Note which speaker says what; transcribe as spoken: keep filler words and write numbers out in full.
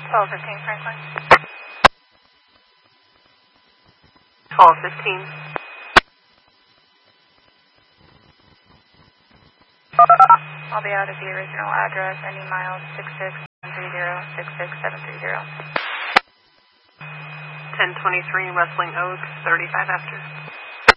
Speaker 1: twelve fifteen Franklin.
Speaker 2: twelve fifteen.
Speaker 1: I'll be out at the original address, any miles six six seven three zero, six six seven three zero.
Speaker 2: ten twenty-three Wrestling Oaks, thirty-five after.